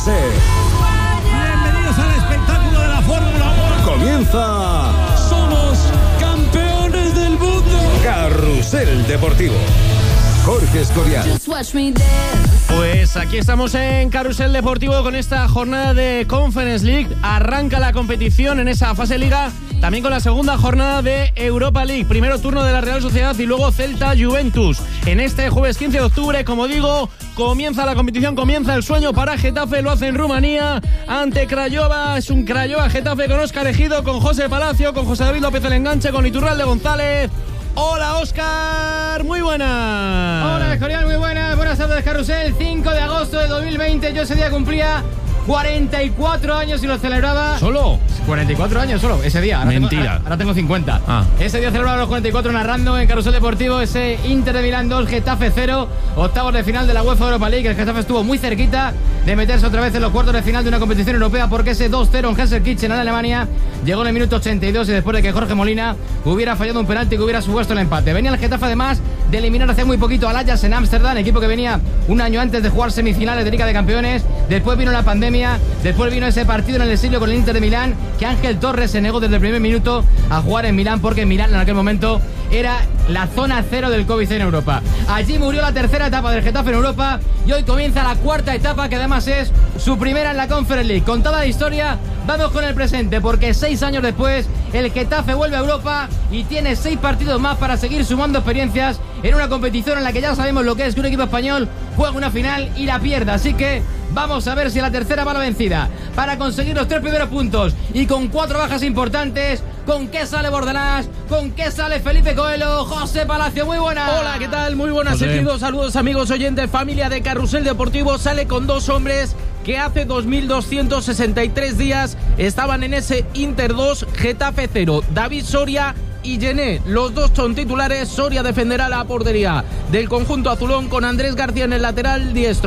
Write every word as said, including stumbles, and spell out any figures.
José. Bienvenidos al espectáculo de la Fórmula uno. Comienza. Somos campeones del mundo. Carrusel Deportivo. Jorge Escorial. Pues aquí estamos en Carrusel Deportivo con esta jornada de Conference League. Arranca la competición en esa fase liga, también con la segunda jornada de Europa League. Primero turno de la Real Sociedad y luego Celta Juventus. En este jueves quince de octubre, como digo, comienza la competición, comienza el sueño para Getafe. Lo hace en Rumanía ante Craiova. Es un Craiova Getafe con Óscar Ejido, con José Palacio, con José David López el Enganche, con Iturralde González. Hola, Óscar, muy buenas. Hola, Escorial, muy buenas. Buenas tardes, Carrusel. cinco de agosto de dos mil veinte. Yo ese día cumplía cuarenta y cuatro años y lo celebraba. ¿Solo? cuarenta y cuatro años solo, ese día. Ahora Mentira. Tengo, ahora, ahora tengo cincuenta. Ah. Ese día celebraba los cuarenta y cuatro narrando en Carrusel Deportivo ese Inter de Milán dos, Getafe cero. Octavos de final de la UEFA Europa League. El Getafe estuvo muy cerquita de meterse otra vez en los cuartos de final de una competición europea, porque ese dos cero en Gelsenkirchen en Alemania llegó en el minuto ochenta y dos y después de que Jorge Molina hubiera fallado un penalti que hubiera supuesto el empate. Venía el Getafe además de eliminar hace muy poquito al Ajax en Ámsterdam, equipo que venía un año antes de jugar semifinales de Liga de Campeones. Después vino la pandemia, después vino ese partido en el exilio con el Inter de Milán, que Ángel Torres se negó desde el primer minuto a jugar en Milán, porque Milán en aquel momento era la zona cero del COVID en Europa. Allí murió la tercera etapa del Getafe en Europa y hoy comienza la cuarta etapa, que además es su primera en la Conference League. Con toda la historia, vamos con el presente, porque seis años después el Getafe vuelve a Europa y tiene seis partidos más para seguir sumando experiencias en una competición en la que ya sabemos lo que es que un equipo español juega una final y la pierda. Así que vamos a ver si la tercera va la vencida para conseguir los tres primeros puntos, y con cuatro bajas importantes. ¿Con qué sale Bordalás? ¿Con qué sale Felipe Coelho? José Palacio, muy buenas. Hola, ¿qué tal? Muy buenas, José. Ejido. Saludos, amigos oyentes, familia de Carrusel Deportivo. Sale con dos hombres que hace dos mil doscientos sesenta y tres días estaban en ese Inter dos, Getafe cero. David Soria y Gené, los dos son titulares. Soria defenderá la portería del conjunto azulón con Andrés García en el lateral diestro.